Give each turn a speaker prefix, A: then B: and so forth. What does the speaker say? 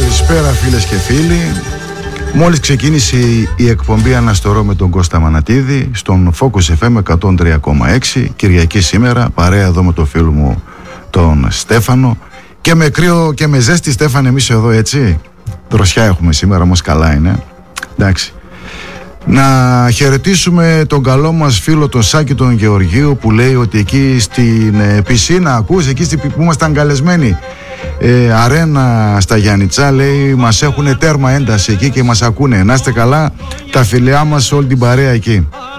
A: Καλησπέρα φίλες και φίλοι. Μόλις ξεκίνησε η εκπομπή Αναστορώ με τον Κώστα Μανατίδη στον Focus FM 103,6. Κυριακή σήμερα, παρέα εδώ με τον φίλο μου τον Στέφανο. Και με κρύο και με ζέστη, Στέφανε, εμείς εδώ, έτσι. Δροσιά έχουμε σήμερα, όμως καλά είναι. Εντάξει. Να χαιρετήσουμε τον καλό μας φίλο τον Σάκη τον Γεωργίου, που λέει ότι εκεί στην πισίνα, ακούς, εκεί που ήμασταν καλεσμένοι, αρένα στα Γιάννητσά, λέει, μας έχουν τέρμα ένταση εκεί και μας ακούνε. Να είστε καλά τα φιλιά μας, όλη την παρέα εκεί.